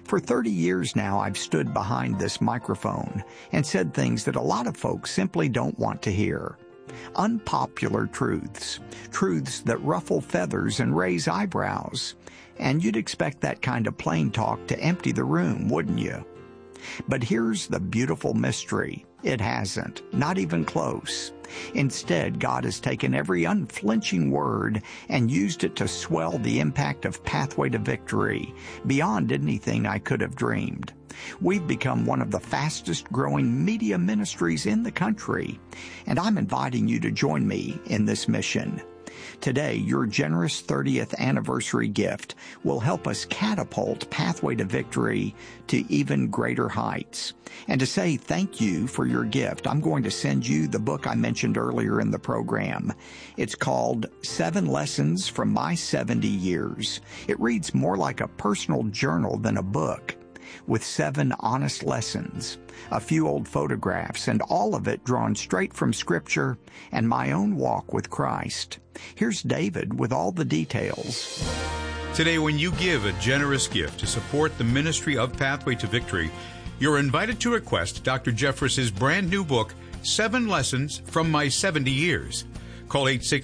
For 30 years now, I've stood behind this microphone and said things that a lot of folks simply don't want to hear. Unpopular truths, truths that ruffle feathers and raise eyebrows. And you'd expect that kind of plain talk to empty the room, wouldn't you? But here's the beautiful mystery. It hasn't, not even close. Instead, God has taken every unflinching word and used it to swell the impact of Pathway to Victory beyond anything I could have dreamed. We've become one of the fastest growing media ministries in the country, and I'm inviting you to join me in this mission. Today, your generous 30th anniversary gift will help us catapult Pathway to Victory to even greater heights. And to say thank you for your gift, I'm going to send you the book I mentioned earlier in the program. It's called 7 Lessons from My 70 Years. It reads more like a personal journal than a book, with 7 honest lessons, a few old photographs, and all of it drawn straight from Scripture and my own walk with Christ. Here's David with all the details. Today, when you give a generous gift to support the ministry of Pathway to Victory, you're invited to request Dr. Jeffress's brand new book, 7 Lessons from My 70 Years. Call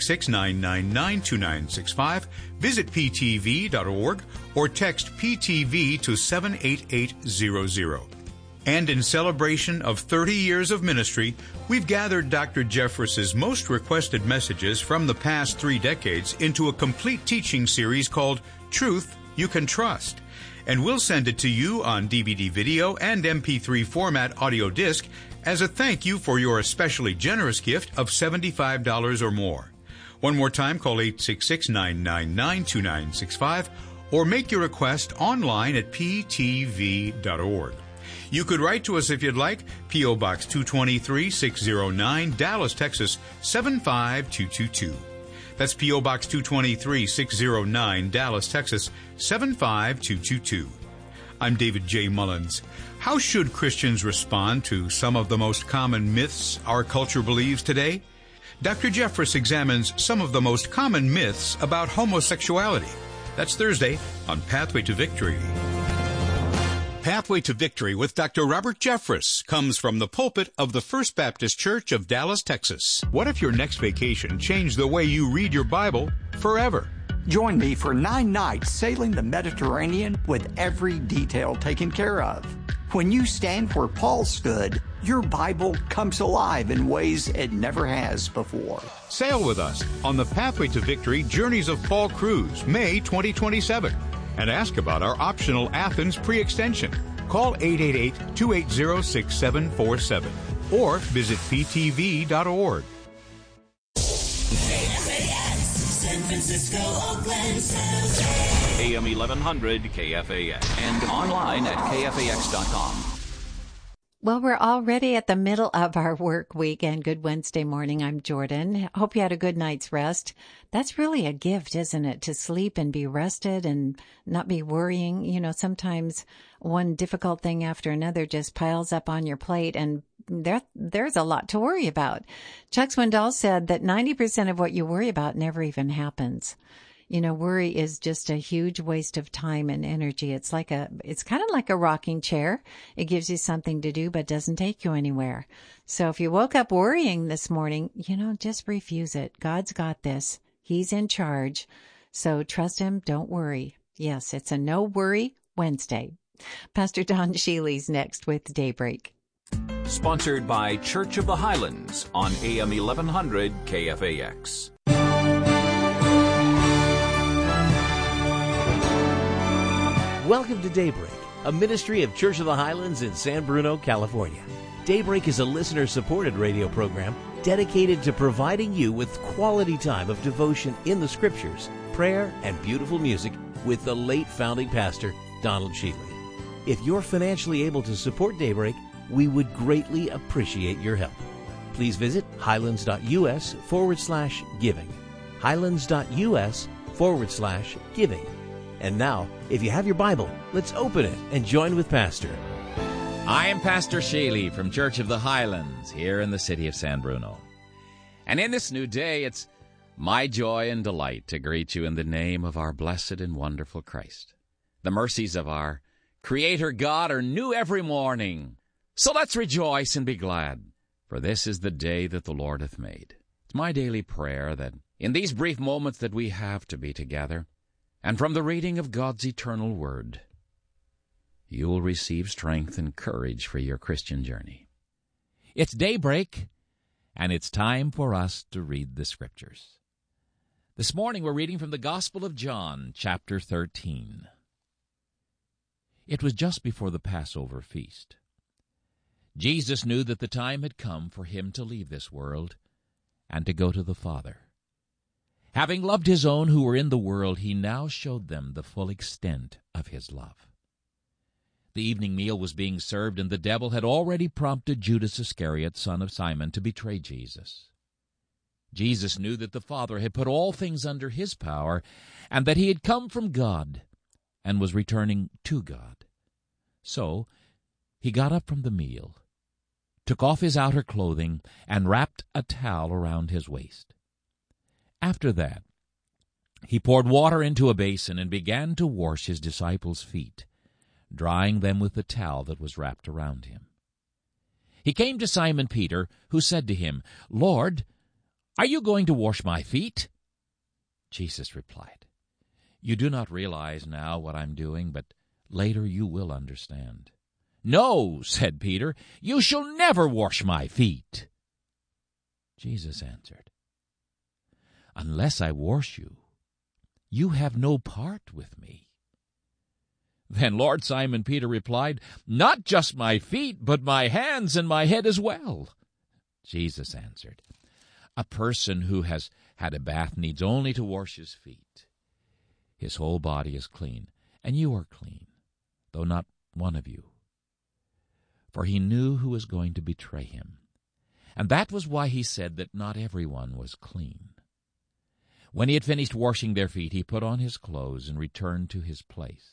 866-999-2965, visit ptv.org, or text PTV to 78800. And in celebration of 30 years of ministry, we've gathered Dr. Jeffress's most requested messages from the past 3 decades into a complete teaching series called Truth You Can Trust. And we'll send it to you on DVD video and MP3 format audio disc as a thank you for your especially generous gift of $75 or more. One more time, call 866-999-2965 or make your request online at ptv.org. You could write to us if you'd like, P.O. Box 223-609, Dallas, Texas, 75222. That's P.O. Box 223-609, Dallas, Texas, 75222. I'm David J. Mullins. How should Christians respond to some of the most common myths our culture believes today? Dr. Jeffress examines some of the most common myths about homosexuality. That's Thursday on Pathway to Victory. Pathway to Victory with Dr. Robert Jeffress comes from the pulpit of the First Baptist Church of Dallas, Texas. What if your next vacation changed the way you read your Bible forever? Join me for 9 nights sailing the Mediterranean with every detail taken care of. When you stand where Paul stood, your Bible comes alive in ways it never has before. Sail with us on the Pathway to Victory Journeys of Paul cruise, May 2027. And ask about our optional Athens pre-extension. Call 888-280-6747 or visit ptv.org. San Francisco, Oakland, San Jose. AM 1100 KFAX and online at kfax.com. Well, we're already at the middle of our work week, and good Wednesday morning. I'm Jordan. Hope you had a good night's rest. That's really a gift, isn't it? To sleep and be rested and not be worrying. You know, sometimes one difficult thing after another just piles up on your plate, and there's a lot to worry about. Chuck Swindoll said that 90% of what you worry about never even happens. You know, worry is just a huge waste of time and energy. It's kind of like a rocking chair. It gives you something to do, but doesn't take you anywhere. So if you woke up worrying this morning, just refuse it. God's got this. He's in charge. So trust him. Don't worry. Yes, it's a no worry Wednesday. Pastor Don Shealy's next with Daybreak. Sponsored by Church of the Highlands on AM 1100 KFAX. Welcome to Daybreak, a ministry of Church of the Highlands in San Bruno, California. Daybreak is a listener-supported radio program dedicated to providing you with quality time of devotion in the Scriptures, prayer, and beautiful music with the late founding pastor, Donald Shealy. If you're financially able to support Daybreak, we would greatly appreciate your help. Please visit highlands.us/giving. highlands.us/giving. And now, if you have your Bible, let's open it and join with Pastor. I am Pastor Shealy from Church of the Highlands here in the city of San Bruno. And in this new day, it's my joy and delight to greet you in the name of our blessed and wonderful Christ. The mercies of our Creator God are new every morning. So let's rejoice and be glad, for this is the day that the Lord hath made. It's my daily prayer that in these brief moments that we have to be together, and from the reading of God's eternal word, you will receive strength and courage for your Christian journey. It's daybreak, and it's time for us to read the Scriptures. This morning we're reading from the Gospel of John, chapter 13. It was just before the Passover feast. Jesus knew that the time had come for him to leave this world and to go to the Father. Having loved his own who were in the world, he now showed them the full extent of his love. The evening meal was being served, and the devil had already prompted Judas Iscariot, son of Simon, to betray Jesus. Jesus knew that the Father had put all things under his power, and that he had come from God and was returning to God. So he got up from the meal, took off his outer clothing, and wrapped a towel around his waist. After that, he poured water into a basin and began to wash his disciples' feet, drying them with the towel that was wrapped around him. He came to Simon Peter, who said to him, "Lord, are you going to wash my feet?" Jesus replied, "You do not realize now what I'm doing, but later you will understand." "No," said Peter, "you shall never wash my feet." Jesus answered, "Unless I wash you, you have no part with me." Then Lord Simon Peter replied, "Not just my feet, but my hands and my head as well." Jesus answered, "A person who has had a bath needs only to wash his feet. His whole body is clean, and you are clean, though not one of you." For he knew who was going to betray him, and that was why he said that not everyone was clean. When he had finished washing their feet, he put on his clothes and returned to his place.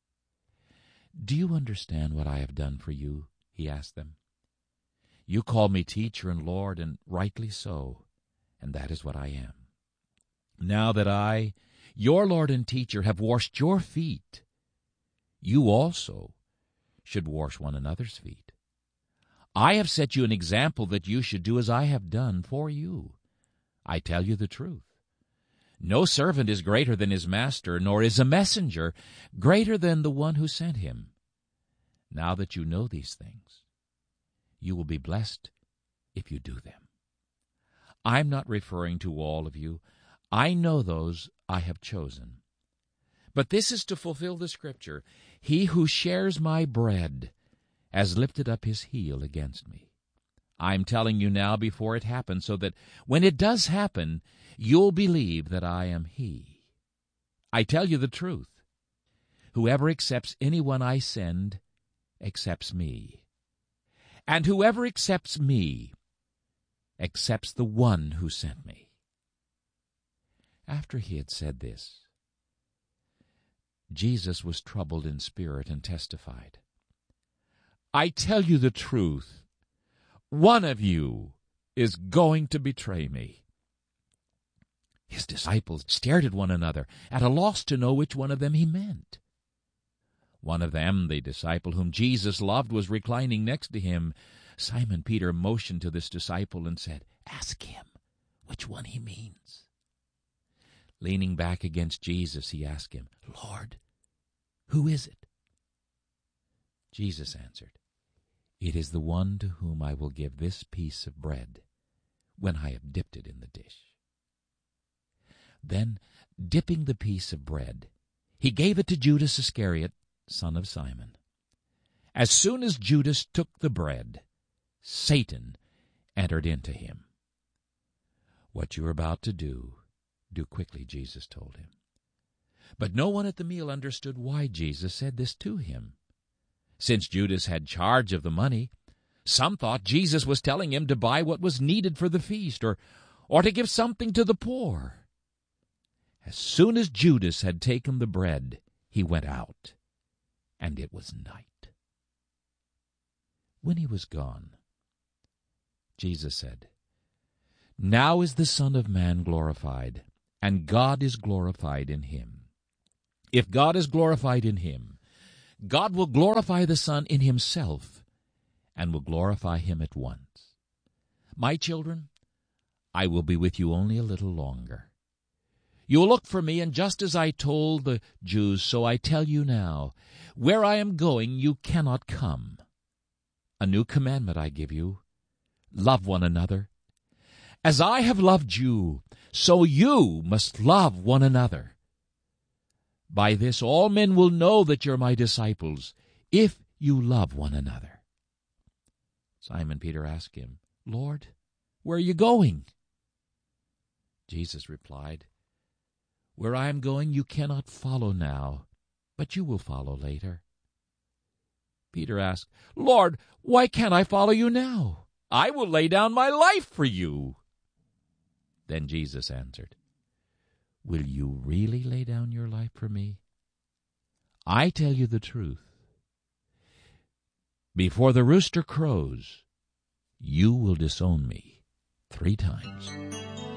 "Do you understand what I have done for you?" he asked them. "You call me teacher and Lord, and rightly so, and that is what I am. Now that I, your Lord and teacher, have washed your feet, you also should wash one another's feet. I have set you an example that you should do as I have done for you. I tell you the truth. No servant is greater than his master, nor is a messenger greater than the one who sent him. Now that you know these things, you will be blessed if you do them. I'm not referring to all of you. I know those I have chosen. But this is to fulfill the Scripture. He who shares my bread has lifted up his heel against me. I'm telling you now before it happens, so that when it does happen, you'll believe that I am he. I tell you the truth. Whoever accepts anyone I send accepts me. And whoever accepts me accepts the one who sent me." After he had said this, Jesus was troubled in spirit and testified, "I tell you the truth. One of you is going to betray me." His disciples stared at one another, at a loss to know which one of them he meant. One of them, the disciple whom Jesus loved, was reclining next to him. Simon Peter motioned to this disciple and said, "Ask him which one he means." Leaning back against Jesus, he asked him, "Lord, who is it?" Jesus answered, "It is the one to whom I will give this piece of bread when I have dipped it in the dish." Then, dipping the piece of bread, he gave it to Judas Iscariot, son of Simon. As soon as Judas took the bread, Satan entered into him. "What you are about to do, do quickly," Jesus told him. But no one at the meal understood why Jesus said this to him. Since Judas had charge of the money, some thought Jesus was telling him to buy what was needed for the feast, or to give something to the poor. As soon as Judas had taken the bread, he went out, and it was night. When he was gone, Jesus said, "Now is the Son of Man glorified, and God is glorified in him. If God is glorified in him, God will glorify the Son in himself and will glorify him at once. My children, I will be with you only a little longer. You will look for me, and just as I told the Jews, so I tell you now, where I am going you cannot come. A new commandment I give you, love one another. As I have loved you, so you must love one another. By this all men will know that you're my disciples, if you love one another. Simon Peter asked him, Lord, where are you going? Jesus replied, Where I am going you cannot follow now, but you will follow later. Peter asked, Lord, why can't I follow you now? I will lay down my life for you. Then Jesus answered, Will you really lay down your life for me? I tell you the truth. Before the rooster crows, you will disown me 3 times.